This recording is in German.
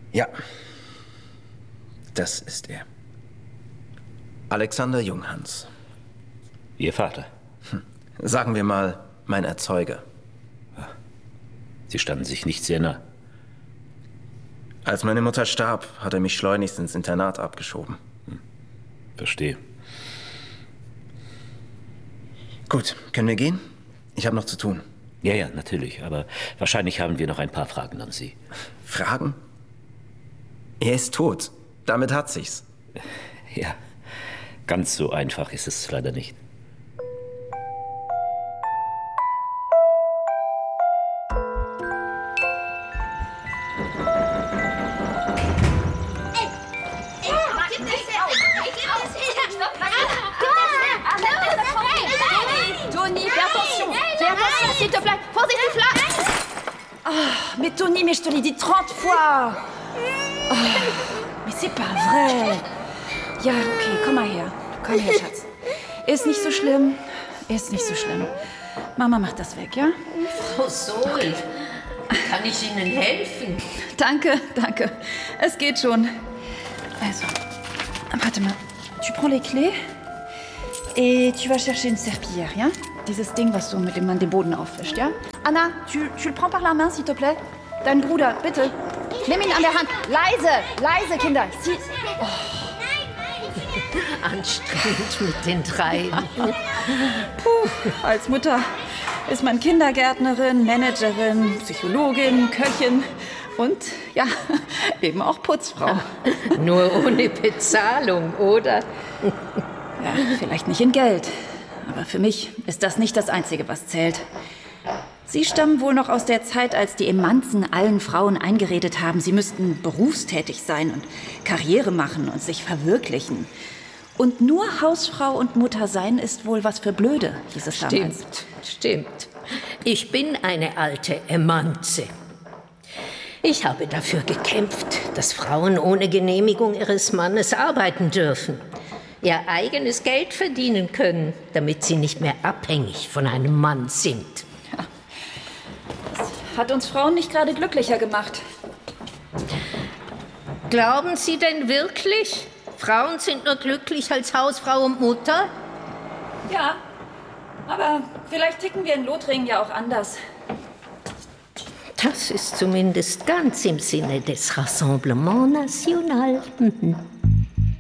Ja, das ist er. Alexander Junghans. Ihr Vater? Sagen wir mal, mein Erzeuger. Sie standen sich nicht sehr nah. Als meine Mutter starb, hat er mich schleunigst ins Internat abgeschoben. Verstehe. Gut, können wir gehen? Ich habe noch zu tun. Ja, natürlich. Aber wahrscheinlich haben wir noch ein paar Fragen an Sie. Fragen? Er ist tot. Damit hat sich's. Ja, ganz so einfach ist es leider nicht. Tony, fais attention, s'il te plaît. Vorsichtig, Fla. Oh, mais Tony, mais je te l'ai dit 30 fois. Oh, mais c'est pas vrai. Ja, okay, komm mal her. Komm her, Schatz. Ist nicht so schlimm. Ist nicht so schlimm. Mama macht das weg, ja? Frau Sohl, kann ich Ihnen helfen? Danke. Es geht schon. Also, warte mal. Tu prends les clés et tu vas chercher une serpillière, ja? Dieses Ding, was du mit dem man den Boden aufwischt, ja? Anna, tu le prends par la main, s'il te plaît? Dein Bruder, bitte. Nimm ihn an der Hand. Leise, Kinder. Anstrengend mit den dreien. Puh, als Mutter ist man Kindergärtnerin, Managerin, Psychologin, Köchin und, ja, eben auch Putzfrau. Nur ohne Bezahlung, oder? Ja, vielleicht nicht in Geld. Aber für mich ist das nicht das Einzige, was zählt. Sie stammen wohl noch aus der Zeit, als die Emanzen allen Frauen eingeredet haben, sie müssten berufstätig sein und Karriere machen und sich verwirklichen. Und nur Hausfrau und Mutter sein ist wohl was für Blöde, hieß es damals. Stimmt. Ich bin eine alte Emanze. Ich habe dafür gekämpft, dass Frauen ohne Genehmigung ihres Mannes arbeiten dürfen, ihr eigenes Geld verdienen können, damit sie nicht mehr abhängig von einem Mann sind. Ja. Das hat uns Frauen nicht gerade glücklicher gemacht. Glauben Sie denn wirklich, Frauen sind nur glücklich als Hausfrau und Mutter? Ja, aber vielleicht ticken wir in Lothringen ja auch anders. Das ist zumindest ganz im Sinne des Rassemblement National.